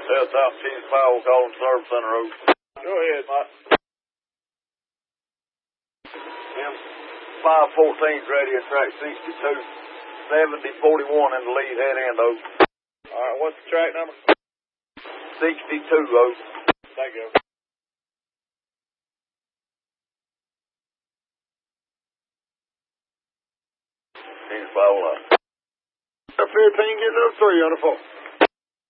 South Cheese Powell calling Service Center Road. Go ahead, Mike. M514's ready at track 62. 7041 in the lead head end, O. Alright, what's the track number? 62, O. Thank you. Cheese Powell up. 15, get another 3 on the phone.